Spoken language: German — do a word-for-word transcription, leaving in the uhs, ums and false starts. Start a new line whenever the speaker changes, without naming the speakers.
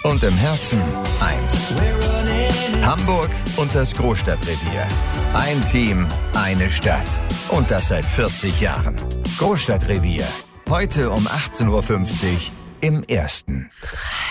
und im Herzen eins. Hamburg und das Großstadtrevier. Ein Team, eine Stadt. Und das seit vierzig Jahren. Großstadtrevier. Heute um achtzehn Uhr fünfzig im Ersten.